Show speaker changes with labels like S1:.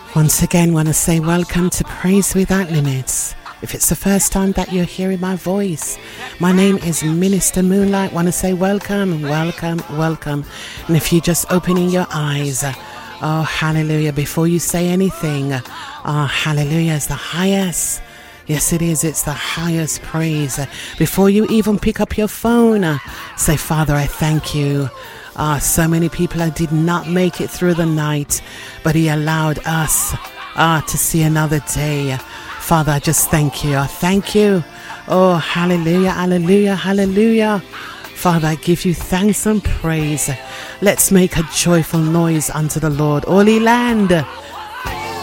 S1: Once again, want to say welcome to Praise Without Limits. If it's the first time that you're hearing my voice, my name is Minister Moonlight. Want to say welcome, welcome, welcome. And if you're just opening your eyes, oh, hallelujah, before you say anything, oh, hallelujah is the highest. Yes, it is. It's the highest praise. Before you even pick up your phone, say, Father, I thank you. So many people did not make it through the night, but He allowed us to see another day. Father, I just thank you. I thank you. Oh, hallelujah, hallelujah, hallelujah. Father, I give you thanks and praise. Let's make a joyful noise unto the Lord. All ye land,